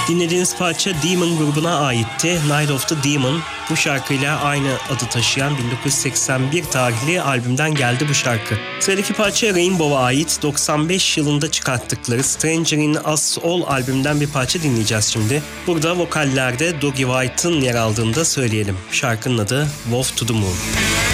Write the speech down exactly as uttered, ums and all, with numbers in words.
Dinlediğiniz parça Demon grubuna aitti. Night of the Demon. Bu şarkıyla aynı adı taşıyan bin dokuz yüz seksen bir tarihli albümden geldi bu şarkı. Sıradaki parça Rainbow'a ait doksan beş yılında çıkarttıkları Stranger in Us All albümden bir parça dinleyeceğiz şimdi. Burada vokallerde Dougie White'ın yer aldığını da söyleyelim. Şarkının adı Wolf to the Moon.